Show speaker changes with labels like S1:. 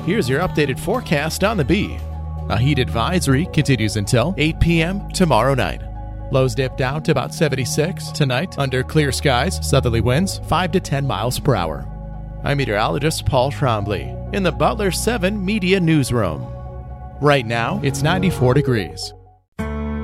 S1: here's your updated forecast on the Bee. A heat advisory continues until 8 p.m. tomorrow night. Lows dip down to about 76 tonight under clear skies, southerly winds 5 to 10 miles per hour. I'm meteorologist Paul Trombley in the Butler 7 Media Newsroom. Right now, it's 94 degrees.